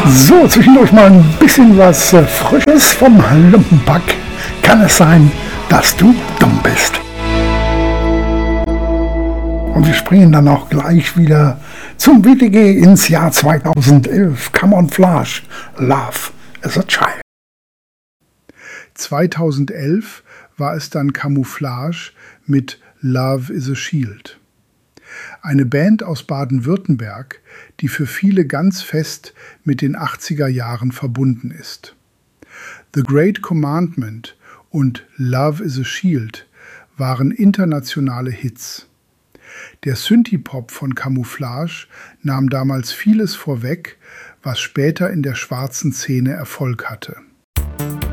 So, zwischendurch mal ein bisschen was Frisches vom Lumpenpack. Kann es sein, dass du dumm bist? Und wir springen dann auch gleich wieder zum WTG ins Jahr 2011. Camouflage, Love is a Child. 2011 war es dann Camouflage mit Love is a Shield. Eine Band aus Baden-Württemberg, die für viele ganz fest mit den 80er Jahren verbunden ist. The Great Commandment und Love is a Shield waren internationale Hits. Der Synthie-Pop von Camouflage nahm damals vieles vorweg, was später in der schwarzen Szene Erfolg hatte.